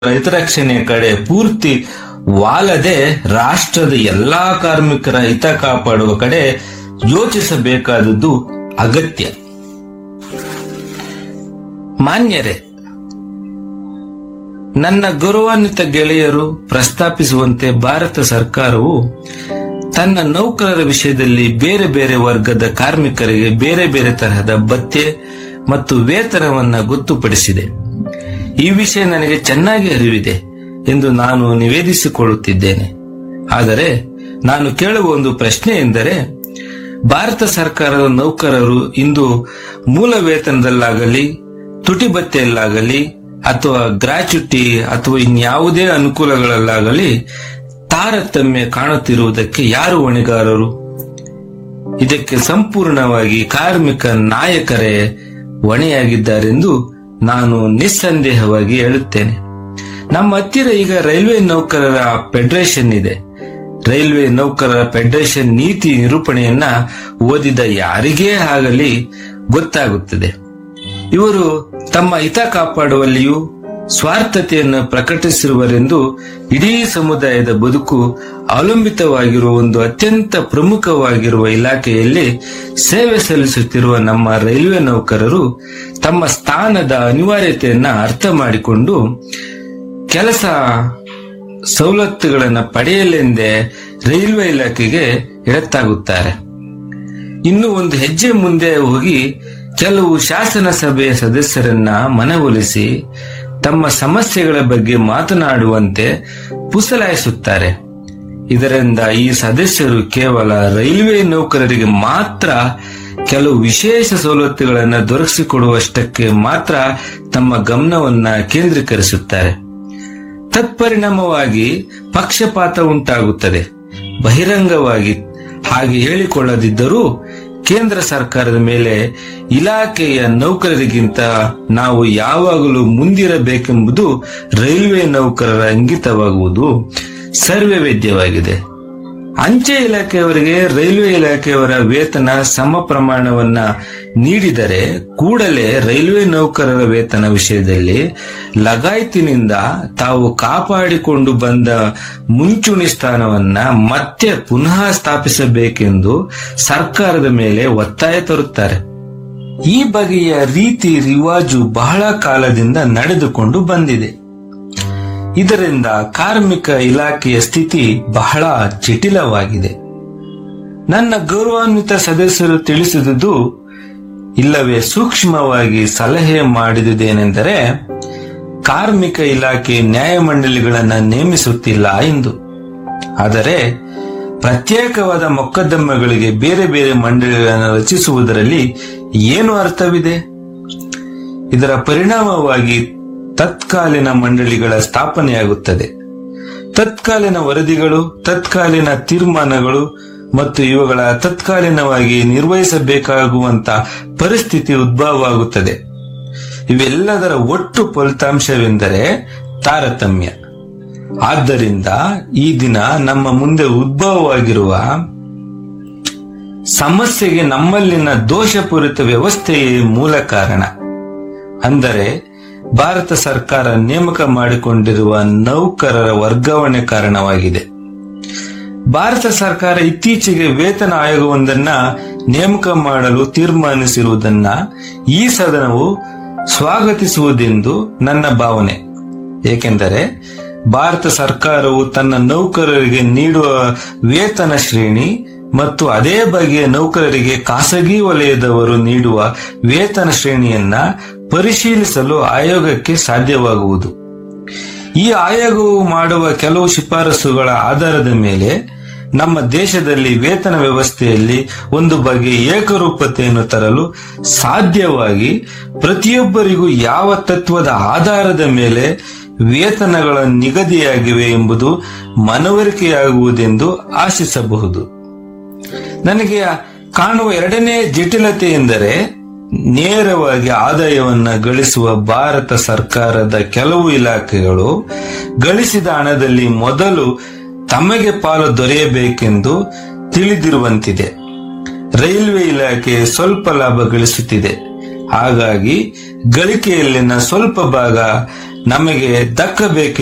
ಹಿತರಕ್ಷಣೆಯ ಕಡೆ ಪೂರ್ತಿ ವಾಲದೆ ರಾಷ್ಟ್ರದ ಎಲ್ಲಾ ಕಾರ್ಮಿಕರ ಹಿತ ಕಾಪಾಡುವ ಕಡೆ ಯೋಚಿಸಬೇಕಾದದ್ದು ಅಗತ್ಯ. ಮಾನ್ಯರೇ, ನನ್ನ ಗೌರವಾನ್ವಿತ ಗೆಳೆಯರು ಪ್ರಸ್ತಾಪಿಸುವಂತೆ ಭಾರತ ಸರ್ಕಾರವು ತನ್ನ ನೌಕರರ ವಿಷಯದಲ್ಲಿ ಬೇರೆ ಬೇರೆ ವರ್ಗದ ಕಾರ್ಮಿಕರಿಗೆ ಬೇರೆ ಬೇರೆ ತರಹದ ಭತ್ಯೆ ಮತ್ತು ವೇತನವನ್ನ ಗೊತ್ತುಪಡಿಸಿದೆ. ಈ ವಿಷಯ ನನಗೆ ಚೆನ್ನಾಗಿ ಅರಿವಿದೆ ಎಂದು ನಾನು ನಿವೇದಿಸಿಕೊಳ್ಳುತ್ತಿದ್ದೇನೆ. ಆದರೆ ನಾನು ಕೇಳುವ ಒಂದು ಪ್ರಶ್ನೆ ಎಂದರೆ, ಭಾರತ ಸರ್ಕಾರದ ನೌಕರರು ಇಂದು ಮೂಲ ವೇತನದಲ್ಲಾಗಲಿ, ತುಟಿ ಭತ್ಯೆಯಲ್ಲಾಗಲಿ ಅಥವಾ ಗ್ರಾಚ್ಯುಟಿ ಅಥವಾ ಇನ್ಯಾವುದೇ ಅನುಕೂಲಗಳಲ್ಲಾಗಲಿ ತಾರತಮ್ಯ ಕಾಣುತ್ತಿರುವುದಕ್ಕೆ ಯಾರು ಹೊಣೆಗಾರರು? ಇದಕ್ಕೆ ಸಂಪೂರ್ಣವಾಗಿ ಕಾರ್ಮಿಕ ನಾಯಕರೇ ಹೊಣೆಯಾಗಿದ್ದಾರೆಂದು ನಾನು ನಿಸ್ಸಂದೇಹವಾಗಿ ಹೇಳುತ್ತೇನೆ. ನಮ್ಮ ಹತ್ತಿರ ಈಗ ರೈಲ್ವೆ ನೌಕರರ ಫೆಡರೇಷನ್ ಇದೆ. ರೈಲ್ವೆ ನೌಕರರ ಫೆಡರೇಷನ್ ನೀತಿ ನಿರೂಪಣೆಯನ್ನ ಓದಿದ ಯಾರಿಗೇ ಆಗಲಿ ಗೊತ್ತಾಗುತ್ತದೆ. ಇವರು ತಮ್ಮ ಹಿತ ಕಾಪಾಡುವಲ್ಲಿಯೂ ಸ್ವಾರ್ಥತೆಯನ್ನು ಪ್ರಕಟಿಸಿರುವರೆಂದು ಇಡೀ ಸಮುದಾಯದ ಬದುಕು ಅವಲಂಬಿತವಾಗಿರುವ ಒಂದು ಅತ್ಯಂತ ಪ್ರಮುಖವಾಗಿರುವ ಇಲಾಖೆಯಲ್ಲಿ ಸೇವೆ ಸಲ್ಲಿಸುತ್ತಿರುವ ನಮ್ಮ ರೈಲ್ವೆ ನೌಕರರು ತಮ್ಮ ಸ್ಥಾನದ ಅನಿವಾರ್ಯತೆಯನ್ನ ಅರ್ಥ ಮಾಡಿಕೊಂಡು ಕೆಲಸ ಸವಲತ್ತುಗಳನ್ನು ಪಡೆಯಲೆಂದೇ ರೈಲ್ವೆ ಇಲಾಖೆಗೆ ಎಡತ್ತಾಗುತ್ತಾರೆ. ಇನ್ನು ಒಂದು ಹೆಜ್ಜೆ ಮುಂದೆ ಹೋಗಿ ಕೆಲವು ಶಾಸನ ಸಭೆಯ ಸದಸ್ಯರನ್ನ ಮನವೊಲಿಸಿ ತಮ್ಮ ಸಮಸ್ಯೆಗಳ ಬಗ್ಗೆ ಮಾತನಾಡುವಂತೆ ಪುಸಲಾಯಿಸುತ್ತಾರೆ. ಇದರಿಂದ ಈ ಸದಸ್ಯರು ಕೇವಲ ರೈಲ್ವೆ ನೌಕರರಿಗೆ ಮಾತ್ರ ಕೆಲವು ವಿಶೇಷ ಸವಲತ್ತುಗಳನ್ನು ದೊರಕಿಸಿಕೊಡುವಷ್ಟಕ್ಕೆ ಮಾತ್ರ ತಮ್ಮ ಗಮನವನ್ನ ಕೇಂದ್ರೀಕರಿಸುತ್ತಾರೆ. ತತ್ಪರಿಣಾಮವಾಗಿ ಪಕ್ಷಪಾತ ಉಂಟಾಗುತ್ತದೆ. ಬಹಿರಂಗವಾಗಿ ಹಾಗೆ ಹೇಳಿಕೊಳ್ಳದಿದ್ದರೂ ಕೇಂದ್ರ ಸರ್ಕಾರದ ಮೇಲೆ ಇಲಾಖೆಯ ನೌಕರರಿಗಿಂತ ನಾವು ಯಾವಾಗಲೂ ಮುಂದಿರಬೇಕೆಂಬುದು ರೈಲ್ವೆ ನೌಕರರ ಇಂಗಿತವಾಗುವುದು ಸರ್ವವೇದ್ಯವಾಗಿದೆ. ಅಂಚೆ ಇಲಾಖೆಯವರಿಗೆ ರೈಲ್ವೆ ಇಲಾಖೆಯವರ ವೇತನ ಸಮ ಪ್ರಮಾಣವನ್ನ ನೀಡಿದರೆ ಕೂಡಲೇ ರೈಲ್ವೆ ನೌಕರರ ವೇತನ ವಿಷಯದಲ್ಲಿ ಲಗಾಯತಿನಿಂದ ತಾವು ಕಾಪಾಡಿಕೊಂಡು ಬಂದ ಮುಂಚೂಣಿ ಸ್ಥಾನವನ್ನ ಮತ್ತೆ ಪುನಃ ಸ್ಥಾಪಿಸಬೇಕೆಂದು ಸರ್ಕಾರದ ಮೇಲೆ ಒತ್ತಾಯ ತರುತ್ತಾರೆ. ಈ ಬಗೆಯ ರೀತಿ ರಿವಾಜು ಬಹಳ ಕಾಲದಿಂದ ನಡೆದುಕೊಂಡು ಬಂದಿದೆ. ಇದರಿಂದ ಕಾರ್ಮಿಕ ಇಲಾಖೆಯ ಸ್ಥಿತಿ ಬಹಳ ಜಟಿಲವಾಗಿದೆ. ನನ್ನ ಗೌರವಾನ್ವಿತ ಸದಸ್ಯರು ತಿಳಿಸಿದುದು ಇಲ್ಲವೇ ಸೂಕ್ಷ್ಮವಾಗಿ ಸಲಹೆ ಮಾಡಿದುದೇನೆಂದರೆ, ಕಾರ್ಮಿಕ ಇಲಾಖೆ ನ್ಯಾಯಮಂಡಳಿಗಳನ್ನು ನೇಮಿಸುತ್ತಿಲ್ಲ ಎಂದು. ಆದರೆ ಪ್ರತ್ಯೇಕವಾದ ಮೊಕದ್ದಮೆಗಳಿಗೆ ಬೇರೆ ಬೇರೆ ಮಂಡಳಿಗಳನ್ನು ರಚಿಸುವುದರಲ್ಲಿ ಏನು ಅರ್ಥವಿದೆ? ಇದರ ಪರಿಣಾಮವಾಗಿ ತತ್ಕಾಲೀನ ಮಂಡಳಿಗಳ ಸ್ಥಾಪನೆಯಾಗುತ್ತದೆ. ತತ್ಕಾಲೀನ ವರದಿಗಳು, ತತ್ಕಾಲೀನ ತೀರ್ಮಾನಗಳು ಮತ್ತು ಇವುಗಳ ತತ್ಕಾಲೀನವಾಗಿ ನಿರ್ವಹಿಸಬೇಕಾಗುವಂತ ಪರಿಸ್ಥಿತಿ ಉದ್ಭವವಾಗುತ್ತದೆ. ಇವೆಲ್ಲದರ ಒಟ್ಟು ಫಲಿತಾಂಶವೆಂದರೆ ತಾರತಮ್ಯ. ಆದ್ದರಿಂದ ಈ ದಿನ ನಮ್ಮ ಮುಂದೆ ಉದ್ಭವವಾಗಿರುವ ಸಮಸ್ಯೆಗೆ ನಮ್ಮಲ್ಲಿನ ದೋಷಪೂರಿತ ವ್ಯವಸ್ಥೆಯೇ ಮೂಲ ಕಾರಣ. ಅಂದರೆ ಭಾರತ ಸರ್ಕಾರ ನೇಮಕ ಮಾಡಿಕೊಂಡಿರುವ ನೌಕರರ ವರ್ಗಾವಣೆ ಕಾರಣವಾಗಿದೆ. ಭಾರತ ಸರ್ಕಾರ ಇತ್ತೀಚೆಗೆ ವೇತನ ಆಯೋಗವೊಂದನ್ನ ನೇಮಕ ಮಾಡಲು ತೀರ್ಮಾನಿಸಿರುವುದನ್ನ ಈ ಸದನವು ಸ್ವಾಗತಿಸುವುದೆಂದು ನನ್ನ ಭಾವನೆ. ಏಕೆಂದರೆ ಭಾರತ ಸರ್ಕಾರವು ತನ್ನ ನೌಕರರಿಗೆ ನೀಡುವ ವೇತನ ಶ್ರೇಣಿ ಮತ್ತು ಅದೇ ಬಗೆಯ ನೌಕರರಿಗೆ ಖಾಸಗಿ ವಲಯದವರು ನೀಡುವ ವೇತನ ಶ್ರೇಣಿಯನ್ನ ಪರಿಶೀಲಿಸಲು ಆಯೋಗಕ್ಕೆ ಸಾಧ್ಯವಾಗುವುದು. ಈ ಆಯೋಗವು ಮಾಡುವ ಕೆಲವು ಶಿಫಾರಸುಗಳ ಆಧಾರದ ಮೇಲೆ ನಮ್ಮ ದೇಶದಲ್ಲಿ ವೇತನ ವ್ಯವಸ್ಥೆಯಲ್ಲಿ ಒಂದು ಬಗೆಯ ಏಕರೂಪತೆಯನ್ನು ತರಲು ಸಾಧ್ಯವಾಗಿ ಪ್ರತಿಯೊಬ್ಬರಿಗೂ ಯಾವ ತತ್ವದ ಆಧಾರದ ಮೇಲೆ ವೇತನಗಳ ನಿಗದಿಯಾಗಿವೆ ಎಂಬುದು ಮನವರಿಕೆಯಾಗುವುದೆಂದು ಆಶಿಸಬಹುದು. ನನಗೆ ಕಾಣುವ ಎರಡನೇ ಜಟಿಲತೆ ಎಂದರೆ, ನೇರವಾಗಿ ಆದಾಯವನ್ನ ಗಳಿಸುವ ಭಾರತ ಸರ್ಕಾರದ ಕೆಲವು ಇಲಾಖೆಗಳು ಗಳಿಸಿದ ಹಣದಲ್ಲಿ ಮೊದಲು ತಮಗೆ ಪಾಲು ದೊರೆಯಬೇಕೆಂದು ತಿಳಿದಿರುವಂತಿದೆ. ರೈಲ್ವೆ ಇಲಾಖೆ ಸ್ವಲ್ಪ ಲಾಭ ಗಳಿಸುತ್ತಿದೆ. ಹಾಗಾಗಿ ಗಳಿಕೆಯಲ್ಲಿನ ಸ್ವಲ್ಪ ಭಾಗ ನಮಗೆ ದಕ್ಕಬೇಕು